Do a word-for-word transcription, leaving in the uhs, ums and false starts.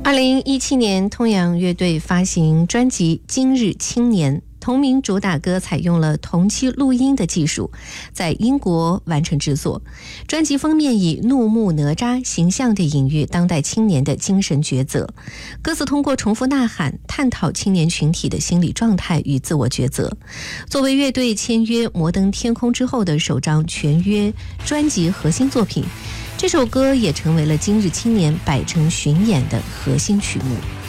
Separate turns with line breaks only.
二零一七年，通阳乐队发行专辑《今日青年》，同名主打歌采用了同期录音的技术，在英国完成制作。专辑封面以怒目哪吒形象地隐喻当代青年的精神抉择，歌词通过重复呐喊，探讨青年群体的心理状态与自我抉择。作为乐队签约摩登天空之后的首张全约专辑核心作品，这首歌也成为了今日青年百城巡演的核心曲目。